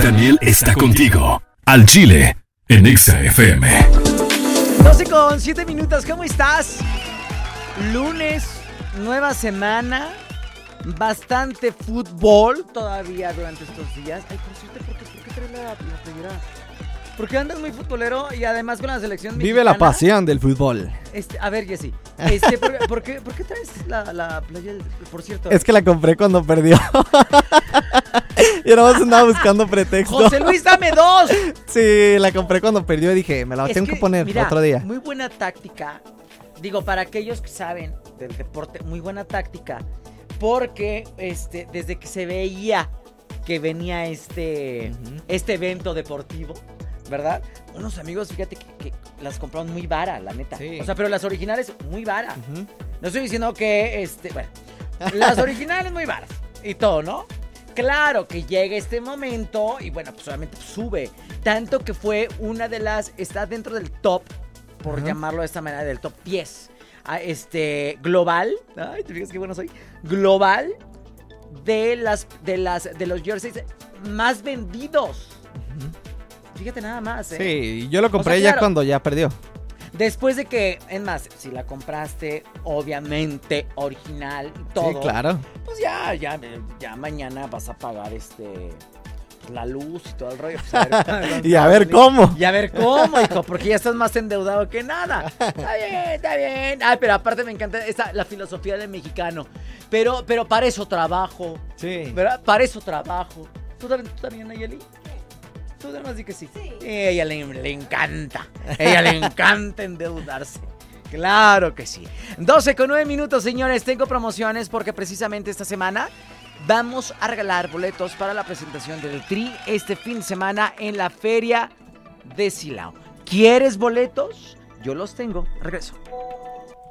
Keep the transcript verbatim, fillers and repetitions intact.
Daniel está contigo. Al Chile, en Exa F M. doce con siete minutos, ¿cómo estás? Lunes, nueva semana, bastante fútbol todavía durante estos días. Ay, por cierto, ¿por qué, por qué traes la, la playera? Porque andas muy futbolero y además con la selección Vive mexicana. la pasión del fútbol. Este, a ver, Jessy, este, ¿por, por, qué, ¿por qué traes la, la playera? Por cierto. Es que la compré cuando perdió. Yo nada más andaba buscando pretexto. ¡José Luis, dame dos! Sí, la compré cuando perdió y dije, me la Es tengo que, que, poner mira, otro día. Muy buena táctica. Digo, para aquellos que saben del deporte, muy buena táctica. Porque este, desde que se veía que venía este, uh-huh. este evento deportivo, ¿verdad? Unos amigos, fíjate que, que las compraron muy vara, la neta. Sí. O sea, pero las originales muy vara. Uh-huh. No estoy diciendo que, este, bueno, las originales muy varas y todo, ¿no? Claro que llega este momento y bueno, pues obviamente sube. Tanto que fue una de las, está dentro del top, por uh-huh. llamarlo de esta manera, del top diez. Este, global, ay, te fijas qué bueno soy, global de las, de las, de los jerseys más vendidos. Uh-huh. Fíjate nada más, ¿eh? Sí, yo lo compré o sea, ya claro, cuando ya perdió. Después de que, es más, si la compraste, obviamente, original y todo. Sí, claro. Pues ya, ya, ya mañana vas a pagar este... la luz y todo el rollo. Pues a ver, y a ver cómo. Y a ver cómo, hijo, porque ya estás más endeudado que nada. Está bien, está bien. Ay, pero aparte me encanta esa, la filosofía del mexicano. Pero, pero para eso trabajo. Sí. ¿Verdad? Para eso trabajo. ¿Tú también, tú también Nayeli? Tú además di que sí. Sí. Ella le, le encanta. Ella le encanta endeudarse. Claro que sí. doce con nueve minutos, señores. Tengo promociones porque precisamente esta semana vamos a regalar boletos para la presentación del Tri este fin de semana en la Feria de Silao. ¿Quieres boletos? Yo los tengo. Regreso.